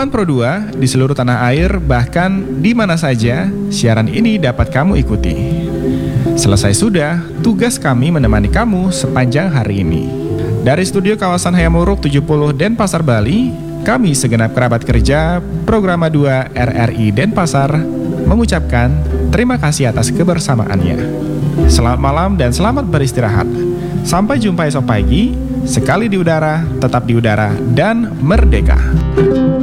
Teman Pro 2 di seluruh tanah air, bahkan di mana saja, siaran ini dapat kamu ikuti. Selesai sudah, tugas kami menemani kamu sepanjang hari ini. Dari studio kawasan Hayamuruk 70 Denpasar, Bali, kami segenap kerabat kerja Programa 2 RRI Denpasar mengucapkan terima kasih atas kebersamaannya. Selamat malam dan selamat beristirahat. Sampai jumpa esok pagi. Sekali di udara, tetap di udara, dan merdeka.